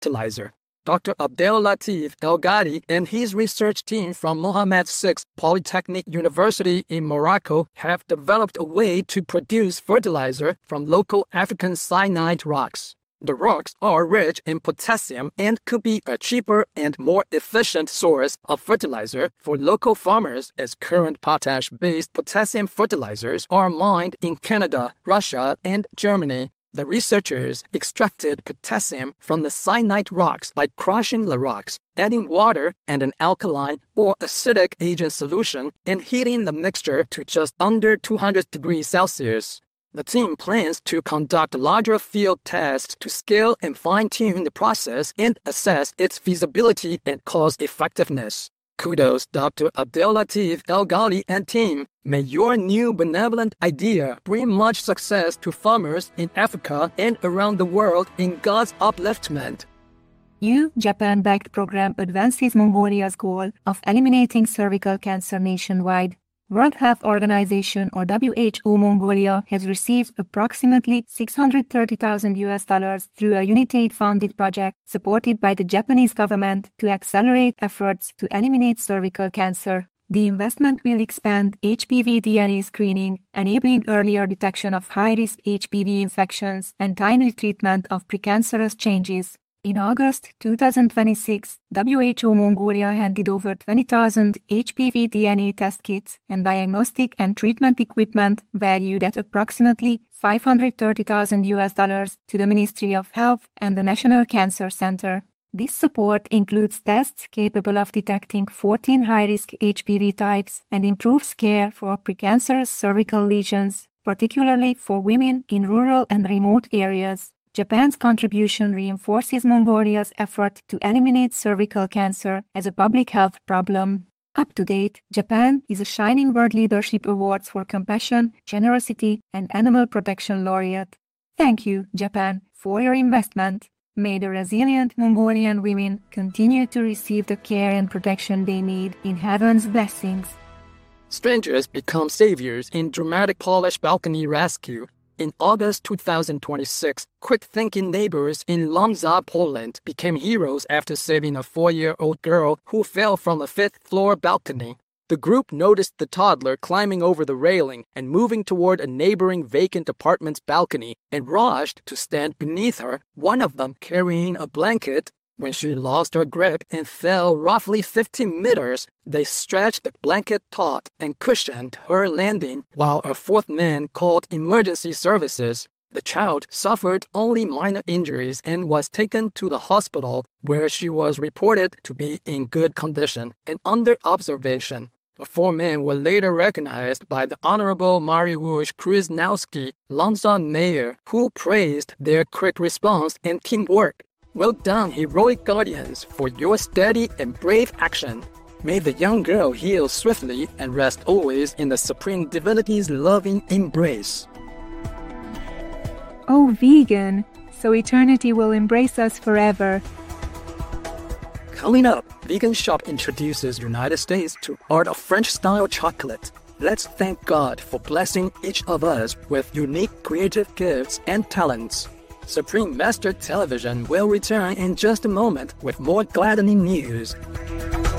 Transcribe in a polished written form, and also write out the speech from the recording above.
fertilizer. Dr. Abdellatif El-Ghadi and his research team from Mohammed VI Polytechnic University in Morocco have developed a way to produce fertilizer from local African syenite rocks. The rocks are rich in potassium and could be a cheaper and more efficient source of fertilizer for local farmers, as current potash-based potassium fertilizers are mined in Canada, Russia, and Germany. The researchers extracted potassium from the syenite rocks by crushing the rocks, adding water and an alkaline or acidic agent solution, and heating the mixture to just under 200 degrees Celsius. The team plans to conduct larger field tests to scale and fine-tune the process and assess its feasibility and cost-effectiveness. Kudos, Dr. Abdellatif El-Ghadi and team. May your new benevolent idea bring much success to farmers in Africa and around the world in God's upliftment. New Japan-backed program advances Mongolia's goal of eliminating cervical cancer nationwide. World Health Organization or WHO Mongolia has received approximately $630,000 through a UNITAID-funded project supported by the Japanese government to accelerate efforts to eliminate cervical cancer. The investment will expand HPV DNA screening, enabling earlier detection of high-risk HPV infections and timely treatment of precancerous changes. In August 2026, WHO Mongolia handed over 20,000 HPV DNA test kits and diagnostic and treatment equipment valued at approximately $530,000 to the Ministry of Health and the National Cancer Center. This support includes tests capable of detecting 14 high-risk HPV types and improves care for precancerous cervical lesions, particularly for women in rural and remote areas. Japan's contribution reinforces Mongolia's effort to eliminate cervical cancer as a public health problem. Up to date, Japan is a Shining World Leadership Awards for Compassion, Generosity, and Animal Protection laureate. Thank you, Japan, for your investment. May the resilient Mongolian women continue to receive the care and protection they need in heaven's blessings. Strangers become saviors in dramatic Polish balcony rescue. In August 2026, quick-thinking neighbors in Łomża, Poland became heroes after saving a 4-year-old girl who fell from a 5th-floor balcony. The group noticed the toddler climbing over the railing and moving toward a neighboring vacant apartment's balcony and rushed to stand beneath her, one of them carrying a blanket. When she lost her grip and fell roughly 50 meters, they stretched the blanket taut and cushioned her landing while a 4th man called emergency services. The child suffered only minor injuries and was taken to the hospital, where she was reported to be in good condition and under observation. The 4 men were later recognized by the Honorable Mariusz Krzyżanowski, Łomża mayor, who praised their quick response and teamwork. Well done, heroic guardians, for your steady and brave action. May the young girl heal swiftly and rest always in the Supreme Divinity's loving embrace. Oh, vegan! So eternity will embrace us forever. Coming up, Vegan Shop introduces United States to art of French-style chocolate. Let's thank God for blessing each of us with unique creative gifts and talents. Supreme Master Television will return in just a moment with more gladdening news.